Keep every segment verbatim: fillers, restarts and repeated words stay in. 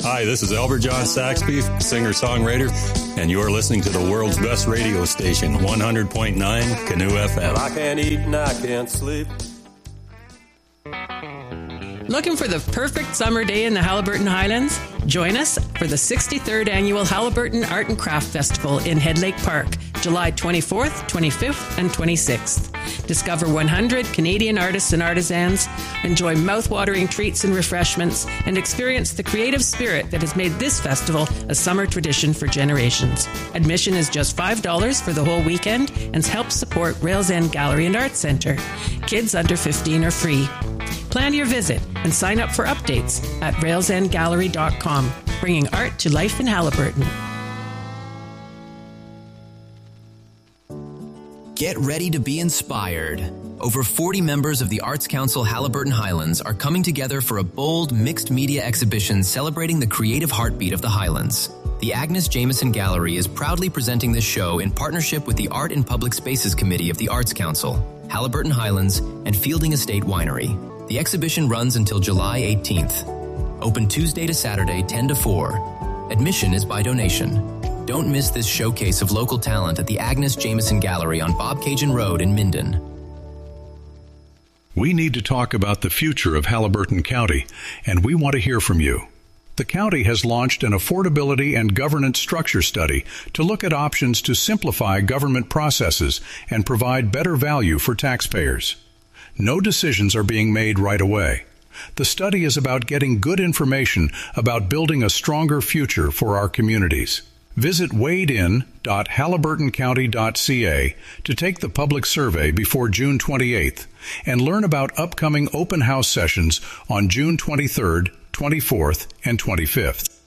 Hi, this is Albert John Saxby, singer-songwriter, and you're listening to the world's best radio station, one hundred point nine Canoe F M. I can't eat and I can't sleep. Looking for the perfect summer day in the Haliburton Highlands? Join us for the sixty-third Annual Haliburton Art and Craft Festival in Head Lake Park, July twenty-fourth, twenty-fifth, and twenty-sixth. Discover one hundred Canadian artists and artisans, enjoy mouth-watering treats and refreshments, and experience the creative spirit that has made this festival a summer tradition for generations. Admission is just five dollars for the whole weekend and helps support Rails End Gallery and Arts Centre. Kids under fifteen are free. Plan your visit and sign up for updates at rails end gallery dot com, bringing art to life in Haliburton. Get ready to be inspired. Over forty members of the Arts Council Haliburton Highlands are coming together for a bold mixed media exhibition celebrating the creative heartbeat of the Highlands. The Agnes Jameson Gallery is proudly presenting this show in partnership with the Art and Public Spaces Committee of the Arts Council, Haliburton Highlands, and Fielding Estate Winery. The exhibition runs until July eighteenth. Open Tuesday to Saturday, ten to four. Admission is by donation. Don't miss this showcase of local talent at the Agnes Jameson Gallery on Bobcaygeon Road in Minden. We need to talk about the future of Haliburton County, and we want to hear from you. The county has launched an affordability and governance structure study to look at options to simplify government processes and provide better value for taxpayers. No decisions are being made right away. The study is about getting good information about building a stronger future for our communities. Visit wade in dot haliburton county dot c a to take the public survey before June twenty-eighth and learn about upcoming open house sessions on June twenty-third, twenty-fourth, and twenty-fifth.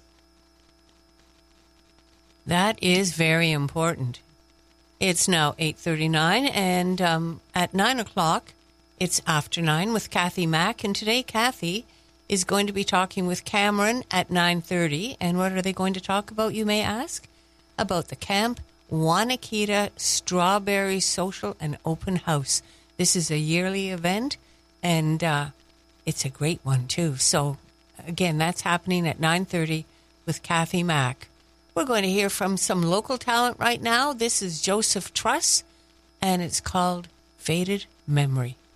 That is very important. It's now eight thirty-nine, and um, at nine o'clock, it's After Nine with Kathy Mack, and today Kathy is going to be talking with Cameron at nine thirty. And what are they going to talk about, you may ask? About the Camp Wanakita Strawberry Social and Open House. This is a yearly event, and uh, it's a great one, too. So, again, that's happening at nine thirty with Kathy Mack. We're going to hear from some local talent right now. This is Joseph Truss, and it's called Faded Memory.